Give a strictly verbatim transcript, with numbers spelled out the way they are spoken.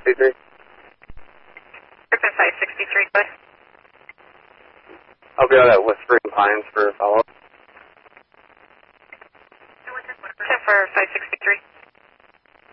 sixty-three. Griffin five sixty-three, go ahead. I'll be out at Whispering Pines for a follow-up. ten for five sixty-three.